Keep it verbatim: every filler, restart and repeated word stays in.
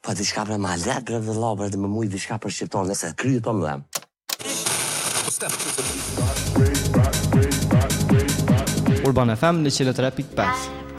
Po diçka për ma let për vëlla, për të më mujt diçka për shqiptar, nëse kryet po më dhem. Urban F M në one oh three point five.